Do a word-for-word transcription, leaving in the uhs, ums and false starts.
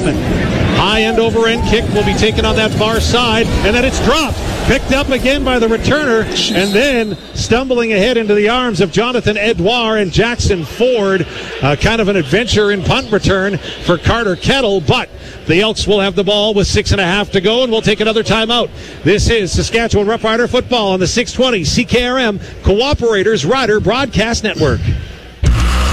nothing. High end over end kick will be taken on that far side, and then it's dropped. Picked up again by the returner, and then stumbling ahead into the arms of Jonathan Edouard and Jackson Ford. Uh, kind of an adventure in punt return for Carter Kettle, but the Elks will have the ball with six and a half to go, and we'll take another timeout. This is Saskatchewan Roughrider football on the six twenty C K R M Cooperators Rider Broadcast Network.